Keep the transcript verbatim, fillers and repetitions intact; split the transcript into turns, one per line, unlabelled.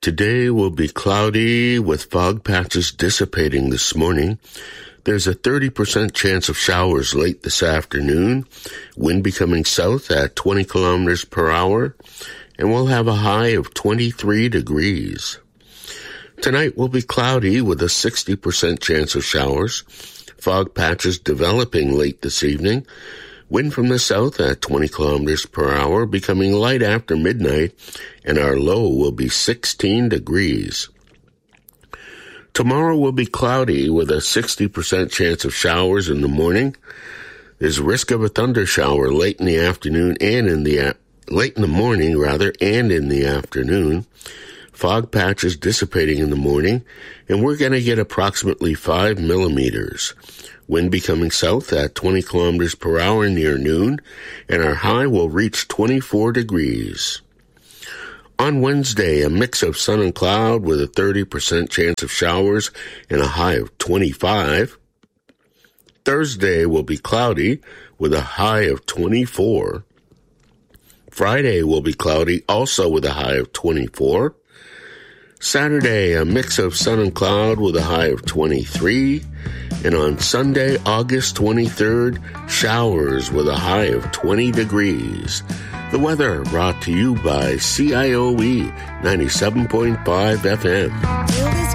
Today will be cloudy with fog patches dissipating this morning. There's a thirty percent chance of showers late this afternoon, wind becoming south at twenty kilometers per hour, and we'll have a high of twenty-three degrees. Tonight will be cloudy with a sixty percent chance of showers, fog patches developing late this evening, wind from the south at twenty kilometers per hour, becoming light after midnight, and our low will be sixteen degrees. Tomorrow will be cloudy with a sixty percent chance of showers in the morning. There's risk of a thunder shower late in the afternoon and in the late in the morning rather and in the afternoon. Fog patches dissipating in the morning, and we're going to get approximately five millimeters. Wind becoming south at twenty kilometers per hour near noon, and our high will reach twenty-four degrees. On Wednesday, a mix of sun and cloud with a thirty percent chance of showers and a high of twenty-five. Thursday will be cloudy with a high of twenty-four. Friday will be cloudy also with a high of twenty-four. Saturday, a mix of sun and cloud with a high of twenty-three. And on Sunday, August twenty-third, showers with a high of twenty degrees. The weather brought to you by C I O E ninety-seven point five F M.